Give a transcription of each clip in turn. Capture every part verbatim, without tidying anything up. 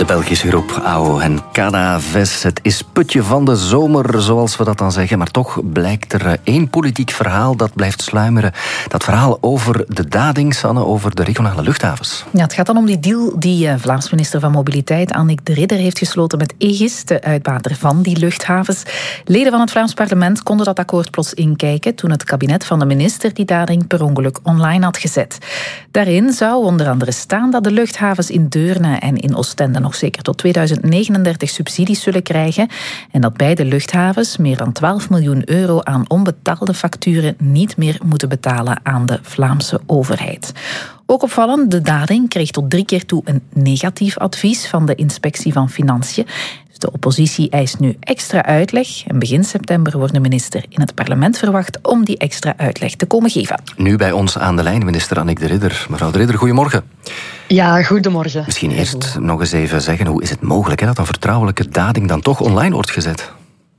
Belgische groep A O en Cadaves. Het is putje van de zomer, zoals we dat dan zeggen. Maar toch blijkt er één politiek verhaal dat blijft sluimeren. Dat verhaal over de dading, Sanne, over de regionale luchthavens. Ja, het gaat dan om die deal die Vlaams minister van Mobiliteit Annick de Ridder heeft gesloten met Aegis, de uitbater van die luchthavens. Leden van het Vlaams parlement konden dat akkoord plots inkijken toen het kabinet van de minister die dading per ongeluk online had gezet. Daarin zou onder andere staan dat de luchthavens in Deurne en in Oostende nog zeker tot tweeduizend negenendertig subsidies zullen krijgen en dat beide luchthavens meer dan twaalf miljoen euro aan onbetaalde facturen niet meer moeten betalen aan de Vlaamse overheid. Ook opvallend, de dading kreeg tot drie keer toe een negatief advies van de Inspectie van Financiën. Dus de oppositie eist nu extra uitleg en begin september wordt de minister in het parlement verwacht om die extra uitleg te komen geven. Nu bij ons aan de lijn minister Annick de Ridder. Mevrouw de Ridder, goedemorgen. Ja, goedemorgen. Misschien eerst nog eens even zeggen, hoe is het mogelijk hè, dat een vertrouwelijke dading dan toch online wordt gezet?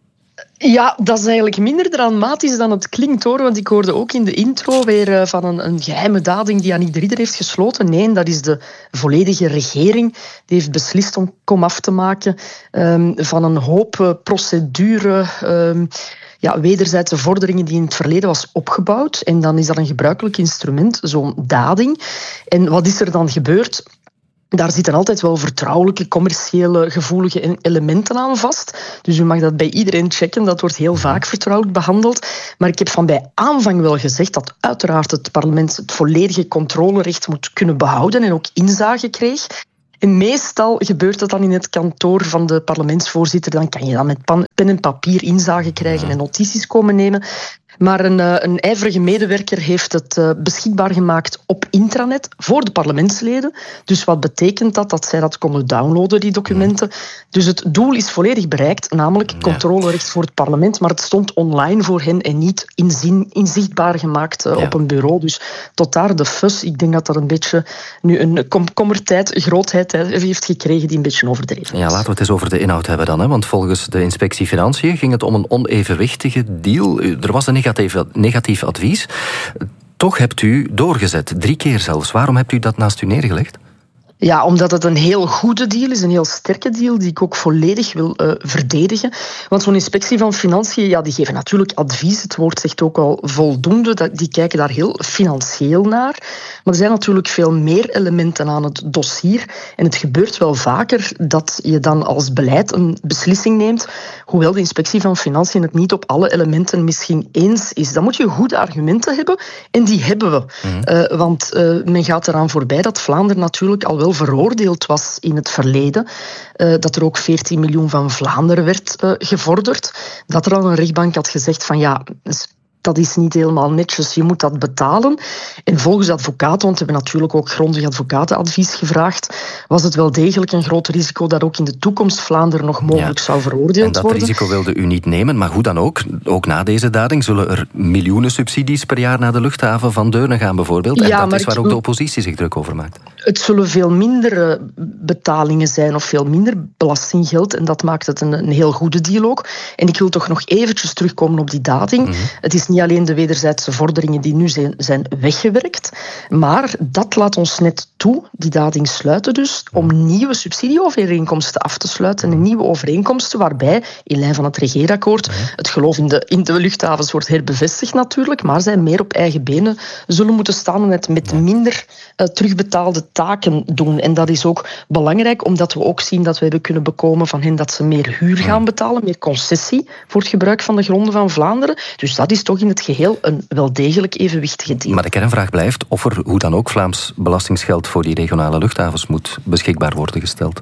Ja, dat is eigenlijk minder dramatisch dan het klinkt, hoor. Want ik hoorde ook in de intro weer van een, een geheime dading die Annick de Ridder heeft gesloten. Nee, dat is de volledige regering. Die heeft beslist om komaf te maken um, van een hoop uh, procedure... Um, Ja, wederzijdse vorderingen die in het verleden was opgebouwd. En dan is dat een gebruikelijk instrument, zo'n dading. En wat is er dan gebeurd? Daar zitten altijd wel vertrouwelijke, commerciële, gevoelige elementen aan vast. Dus u mag dat bij iedereen checken. Dat wordt heel vaak vertrouwelijk behandeld. Maar ik heb van bij aanvang wel gezegd dat uiteraard het parlement het volledige controlerecht moet kunnen behouden en ook inzage kreeg. En meestal gebeurt dat dan in het kantoor van de parlementsvoorzitter. Dan kan je dan met pen en papier inzage krijgen en notities komen nemen. Maar een, een ijverige medewerker heeft het beschikbaar gemaakt op intranet voor de parlementsleden. Dus wat betekent dat? Dat zij dat konden downloaden, die documenten. Dus het doel is volledig bereikt, namelijk controlerecht voor het parlement. Maar het stond online voor hen en niet inzien, inzichtbaar gemaakt uh, ja. op een bureau. Dus tot daar de fuss. Ik denk dat dat een beetje nu een komkommertijd, grootheid heeft gekregen die een beetje overdreven is. Ja, laten we het eens over de inhoud hebben dan. Hè? Want volgens de Inspectie Financiën ging het om een onevenwichtige deal. Er was een negatief, negatief advies. Toch hebt u doorgezet, drie keer zelfs. Waarom hebt u dat naast u neergelegd? Ja, omdat het een heel goede deal is, een heel sterke deal, die ik ook volledig wil uh, verdedigen. Want zo'n inspectie van Financiën, ja, die geven natuurlijk advies. Het woord zegt ook al voldoende. Die kijken daar heel financieel naar. Maar er zijn natuurlijk veel meer elementen aan het dossier. En het gebeurt wel vaker dat je dan als beleid een beslissing neemt, hoewel de inspectie van Financiën het niet op alle elementen misschien eens is. Dan moet je goede argumenten hebben, en die hebben we. Mm. Uh, want uh, men gaat eraan voorbij dat Vlaanderen natuurlijk al wel veroordeeld was in het verleden. Uh, dat er ook veertien miljoen van Vlaanderen werd uh, gevorderd. Dat er al een rechtbank had gezegd van ja, dat is niet helemaal netjes, je moet dat betalen. En volgens de advocaten, want we hebben natuurlijk ook grondig advocatenadvies gevraagd, was het wel degelijk een groot risico dat ook in de toekomst Vlaanderen nog mogelijk ja. zou veroordeeld worden. En dat worden. risico wilde u niet nemen, maar hoe dan ook, ook na deze dading zullen er miljoenen subsidies per jaar naar de luchthaven van Deurne gaan bijvoorbeeld. En ja, dat is waar ook de oppositie zich druk over maakt. Het zullen veel minder betalingen zijn of veel minder belastinggeld en dat maakt het een, een heel goede deal ook. En ik wil toch nog eventjes terugkomen op die dading. Mm-hmm. Het is niet alleen de wederzijdse vorderingen die nu zijn, zijn weggewerkt, maar dat laat ons net toe, die dading sluiten dus, om nieuwe subsidieovereenkomsten af te sluiten en nieuwe overeenkomsten waarbij, in lijn van het regeerakkoord, het geloof in de, in de luchthavens wordt herbevestigd natuurlijk, maar zij meer op eigen benen zullen moeten staan en het met minder uh, terugbetaalde taken doen. En dat is ook belangrijk, omdat we ook zien dat we hebben kunnen bekomen van hen dat ze meer huur gaan betalen, meer concessie voor het gebruik van de gronden van Vlaanderen. Dus dat is toch in het geheel een wel degelijk evenwichtige deal. Maar de kernvraag blijft of er hoe dan ook Vlaams belastingsgeld voor die regionale luchthavens moet beschikbaar worden gesteld.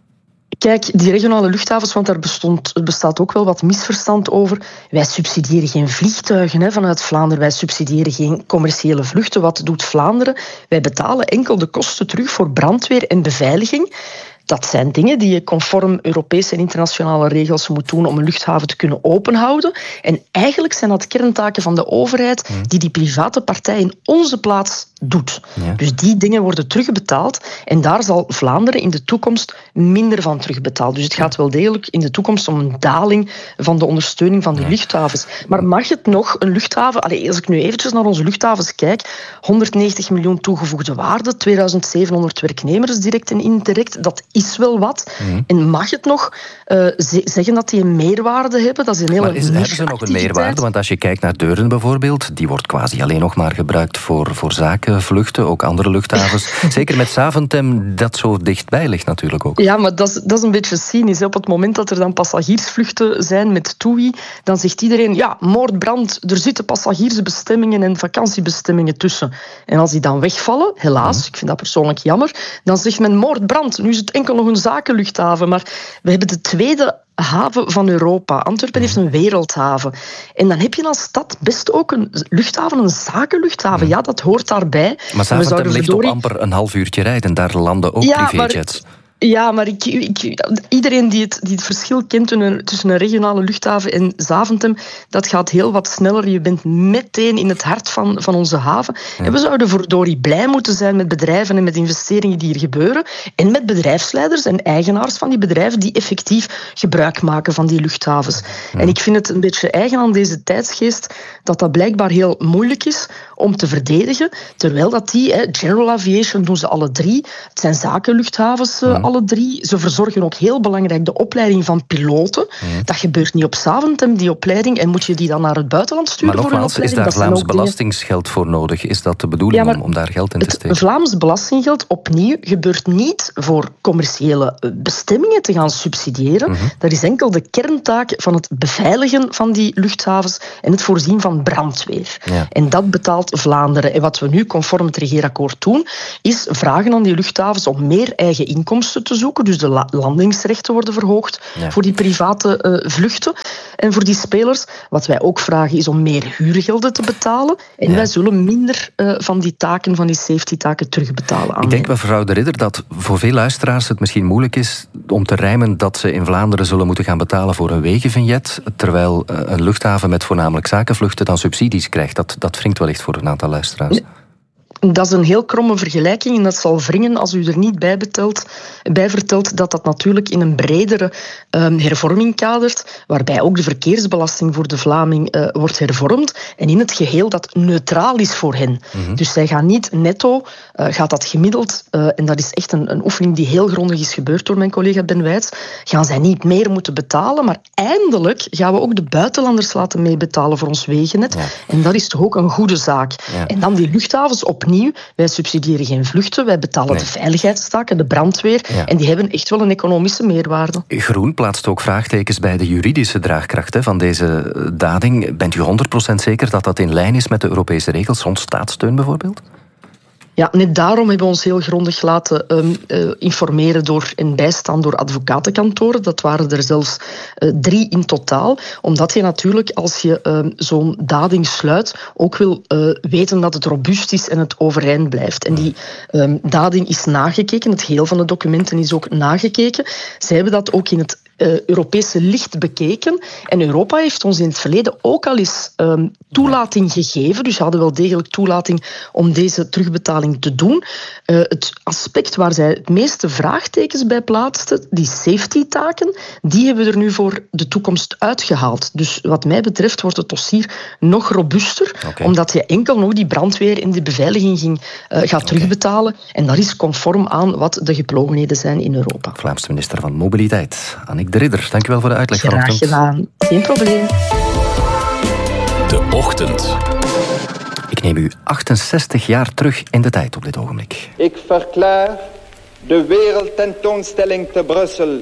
Kijk, die regionale luchthavens, want daar bestond, bestaat ook wel wat misverstand over. Wij subsidiëren geen vliegtuigen hè, vanuit Vlaanderen. Wij subsidiëren geen commerciële vluchten. Wat doet Vlaanderen? Wij betalen enkel de kosten terug voor brandweer en beveiliging. Dat zijn dingen die je conform Europese en internationale regels moet doen om een luchthaven te kunnen openhouden. En eigenlijk zijn dat kerntaken van de overheid die die private partij in onze plaats doet. Ja. Dus die dingen worden terugbetaald en daar zal Vlaanderen in de toekomst minder van terugbetaald. Dus het gaat wel degelijk in de toekomst om een daling van de ondersteuning van de ja. luchthavens. Maar mag het nog een luchthaven... Allez, als ik nu eventjes naar onze luchthavens kijk, honderdnegentig miljoen toegevoegde waarde, tweeduizend zevenhonderd werknemers direct en indirect, dat is wel wat. Mm. En mag het nog uh, zeggen dat die een meerwaarde hebben? Dat is een hele maar is, hebben ze nog een meerwaarde? Want als je kijkt naar Deurne bijvoorbeeld, die wordt quasi alleen nog maar gebruikt voor, voor zakenvluchten, ook andere luchthavens. Zeker met Zaventem, dat zo dichtbij ligt natuurlijk ook. Ja, maar dat is, dat is een beetje cynisch. Op het moment dat er dan passagiersvluchten zijn met TUI, dan zegt iedereen, ja, moord, brand, er zitten passagiersbestemmingen en vakantiebestemmingen tussen. En als die dan wegvallen, helaas, mm. ik vind dat persoonlijk jammer, dan zegt men moord, brand, nu is het enkel nog een zakenluchthaven. Maar we hebben de tweede haven van Europa. Antwerpen heeft een wereldhaven. En dan heb je als stad best ook een luchthaven, een zakenluchthaven. Ja, dat hoort daarbij. Maar Zaventem ligt verdorie... op amper een half uurtje rijden. Daar landen ook ja, privéjets. Maar... Ja, maar ik, ik, iedereen die het, die het verschil kent tussen een regionale luchthaven en Zaventem, dat gaat heel wat sneller. Je bent meteen in het hart van, van onze haven. Ja. En we zouden verdorie blij moeten zijn met bedrijven en met investeringen die hier gebeuren. En met bedrijfsleiders en eigenaars van die bedrijven die effectief gebruik maken van die luchthavens. Ja. En ik vind het een beetje eigen aan deze tijdsgeest dat dat blijkbaar heel moeilijk is om te verdedigen. Terwijl dat die, hè, General Aviation doen ze alle drie. Het zijn zakenluchthavens uh, ja. alle drie. Ze verzorgen ook heel belangrijk de opleiding van piloten. Ja. Dat gebeurt niet op Zaventem, die opleiding. En moet je die dan naar het buitenland sturen? Maar nogmaals, voor een is daar Vlaams belastingsgeld voor nodig? Is dat de bedoeling ja, om, om daar geld in te steken? Het Vlaams belastinggeld, opnieuw, gebeurt niet voor commerciële bestemmingen te gaan subsidiëren. Mm-hmm. Dat is enkel de kerntaak van het beveiligen van die luchthavens en het voorzien van brandweer. Ja. En dat betaalt Vlaanderen. En wat we nu conform het regeerakkoord doen, is vragen aan die luchthavens om meer eigen inkomsten te zoeken. Dus de la- landingsrechten worden verhoogd ja. voor die private uh, vluchten. En voor die spelers, wat wij ook vragen, is om meer huurgelden te betalen. En ja. wij zullen minder uh, van die taken, van die safety-taken terugbetalen. Ik denk, mevrouw De Ridder, dat voor veel luisteraars het misschien moeilijk is om te rijmen dat ze in Vlaanderen zullen moeten gaan betalen voor een wegenvignet, terwijl uh, een luchthaven met voornamelijk zakenvluchten dan subsidies krijgt. Dat, dat wringt wellicht voor een aantal luisteraars. Dat is een heel kromme vergelijking en dat zal wringen als u er niet bij, betelt, bij vertelt dat dat natuurlijk in een bredere um, hervorming kadert, waarbij ook de verkeersbelasting voor de Vlaming uh, wordt hervormd en in het geheel dat neutraal is voor hen. Mm-hmm. Dus zij gaan niet netto, uh, gaat dat gemiddeld, uh, en dat is echt een, een oefening die heel grondig is gebeurd door mijn collega Ben Wijts, gaan zij niet meer moeten betalen, maar eindelijk gaan we ook de buitenlanders laten meebetalen voor ons wegennet. Ja. En dat is toch ook een goede zaak. Ja. En dan die luchthavens opnieuw. Wij subsidiëren geen vluchten, wij betalen nee. de veiligheidstaken, de brandweer. Ja. En die hebben echt wel een economische meerwaarde. Groen plaatst ook vraagtekens bij de juridische draagkracht hè, van deze dading. Bent u honderd procent zeker dat dat in lijn is met de Europese regels rond staatssteun bijvoorbeeld? Ja, net daarom hebben we ons heel grondig laten um, uh, informeren door en bijstaan door advocatenkantoren. Dat waren er zelfs uh, drie in totaal. Omdat je natuurlijk, als je um, zo'n dading sluit, ook wil uh, weten dat het robuust is en het overeind blijft. En die um, dading is nagekeken. Het geheel van de documenten is ook nagekeken. Zij hebben dat ook in het Uh, Europese licht bekeken. En Europa heeft ons in het verleden ook al eens um, toelating gegeven. Dus ze hadden wel degelijk toelating om deze terugbetaling te doen. Uh, het aspect waar zij het meeste vraagtekens bij plaatsten, die safety-taken, die hebben we er nu voor de toekomst uitgehaald. Dus wat mij betreft wordt het dossier nog robuuster, okay. omdat je enkel nog die brandweer en die beveiliging ging, uh, gaat okay. terugbetalen. En dat is conform aan wat de geplogenheden zijn in Europa. Vlaamse minister van Mobiliteit, Annick De Ridder, dank u wel voor de uitleg vanochtend. Graag gedaan, geen probleem. De Ochtend. Ik neem u achtenzestig jaar terug in de tijd op dit ogenblik. Ik verklaar de Wereldtentoonstelling te Brussel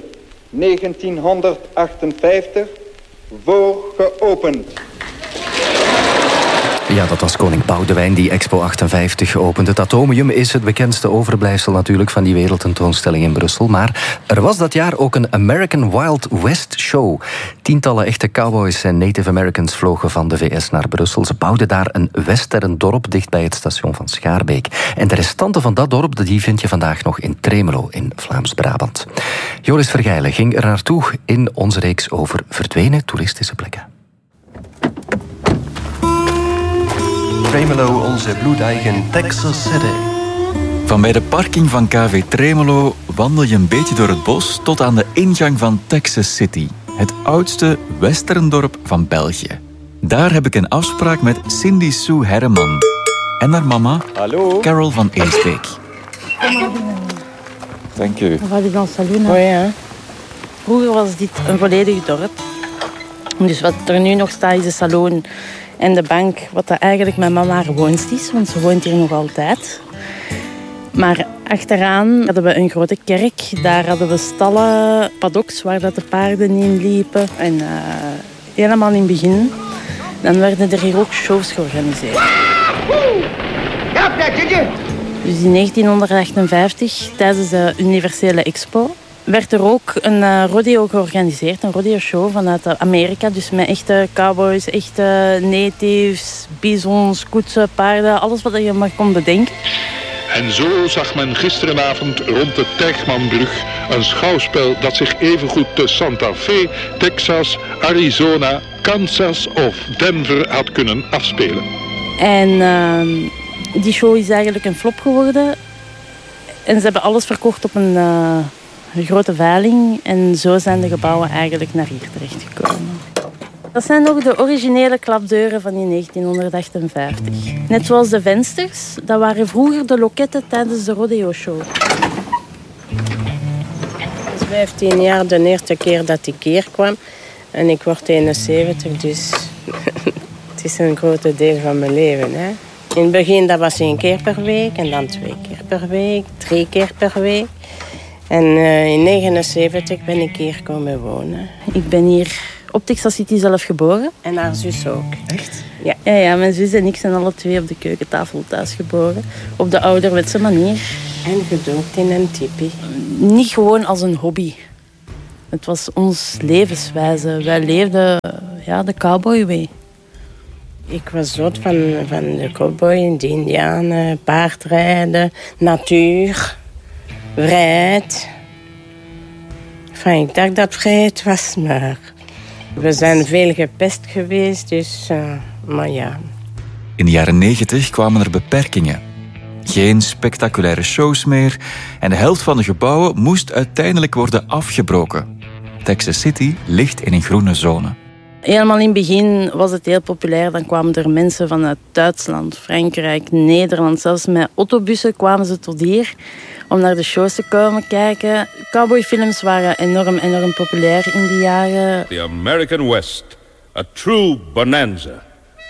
negentienhonderdachtenvijftig voor geopend. Ja, dat was koning Boudewijn die Expo achtenvijftig opende. Het Atomium is het bekendste overblijfsel natuurlijk van die wereldtentoonstelling in Brussel. Maar er was dat jaar ook een American Wild West show. Tientallen echte cowboys en Native Americans vlogen van de V S naar Brussel. Ze bouwden daar een western dorp dicht bij het station van Schaarbeek. En de restanten van dat dorp die vind je vandaag nog in Tremelo in Vlaams-Brabant. Joris Vergeilen ging er naartoe in onze reeks over verdwenen toeristische plekken. Tremelo, onze bloedeigen Texas City. Van bij de parking van K V Tremelo wandel je een beetje door het bos tot aan de ingang van Texas City, het oudste westerndorp van België. Daar heb ik een afspraak met Cindy Sue Herreman en haar mama, Hallo. Carol van Eestbeek. Dank u. Validan Saloon. Oh ja. Vroeger was dit een volledig dorp. Dus wat er nu nog staat is de salon en de bank, wat dat eigenlijk mijn mama haar woonst is, want ze woont hier nog altijd. Maar achteraan hadden we een grote kerk. Daar hadden we stallen, paddocks waar dat de paarden in liepen. En uh, helemaal in het begin, dan werden er hier ook shows georganiseerd. Dus in negentien achtenvijftig, tijdens de Universele Expo, werd er ook een uh, rodeo georganiseerd. Een rodeo-show vanuit Amerika. Dus met echte cowboys, echte natives, bisons, koetsen, paarden. Alles wat je maar kon bedenken. En zo zag men gisterenavond rond de Teichmannbrug een schouwspel dat zich evengoed te Santa Fe, Texas, Arizona, Kansas of Denver had kunnen afspelen. En uh, die show is eigenlijk een flop geworden. En ze hebben alles verkocht op een, uh, een grote veiling. En zo zijn de gebouwen eigenlijk naar hier terechtgekomen. Dat zijn nog de originele klapdeuren van in negentien achtenvijftig. Net zoals de vensters, dat waren vroeger de loketten tijdens de rodeo-show. Het is vijftien jaar de eerste keer dat ik hier kwam. En ik word eenenzeventig, dus het is een groot deel van mijn leven. Hè? In het begin dat was één keer per week, en dan twee keer per week, drie keer per week. En uh, in negenenzeventig ben ik hier komen wonen. Ik ben hier op Texas City zelf geboren. En haar zus ook. Echt? Ja, ja, ja, mijn zus en ik zijn alle twee op de keukentafel thuis geboren. Op de ouderwetse manier. En gedoopt in een tipi. Niet gewoon als een hobby. Het was ons levenswijze. Wij leefden ja, de cowboy way. Ik was zot van, van de cowboy, de indianen, paardrijden, natuur, vrijheid. Enfin, ik dacht dat vrijheid was, maar we zijn veel gepest geweest, dus, uh, maar ja. In de jaren negentig kwamen er beperkingen. Geen spectaculaire shows meer en de helft van de gebouwen moest uiteindelijk worden afgebroken. Texas City ligt in een groene zone. Helemaal in het begin was het heel populair. Dan kwamen er mensen vanuit Duitsland, Frankrijk, Nederland. Zelfs met autobussen kwamen ze tot hier om naar de shows te komen kijken. Cowboyfilms waren enorm, enorm populair in die jaren. The American West, a true bonanza.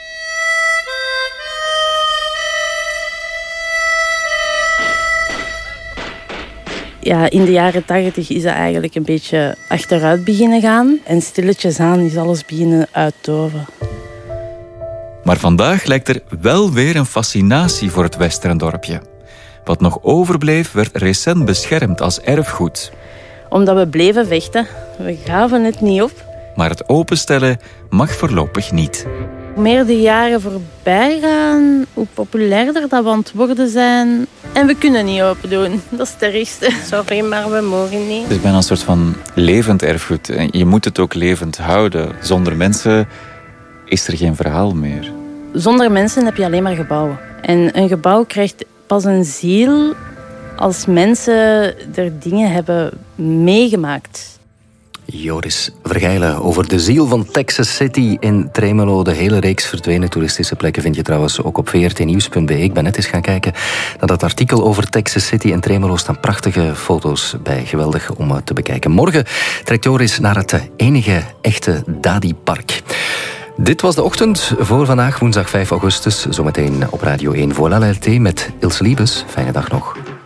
Ja, in de jaren tachtig is dat eigenlijk een beetje achteruit beginnen gaan. En stilletjes aan is alles beginnen uitdoven. Maar vandaag lijkt er wel weer een fascinatie voor het westerndorpje. Wat nog overbleef werd recent beschermd als erfgoed. Omdat we bleven vechten. We gaven het niet op. Maar het openstellen mag voorlopig niet. Hoe meer de jaren voorbij gaan, hoe populairder dat we aan het worden zijn. En we kunnen niet open doen. Dat is het ergste. Sorry, maar we mogen niet. Het is bijna een soort van levend erfgoed. En je moet het ook levend houden. Zonder mensen is er geen verhaal meer. Zonder mensen heb je alleen maar gebouwen. En een gebouw krijgt pas een ziel als mensen er dingen hebben meegemaakt. Joris Vergeilen over de ziel van Texas City in Tremelo. De hele reeks verdwenen toeristische plekken vind je trouwens ook op v r t nieuws punt b e. Ik ben net eens gaan kijken naar dat artikel over Texas City en Tremelo. Staan prachtige foto's bij. Geweldig om te bekijken. Morgen trekt Joris naar het enige echte Dadi-park. Dit was de ochtend voor vandaag, woensdag vijf augustus. Zometeen op Radio één Voilà L T met Ilse Liebes. Fijne dag nog.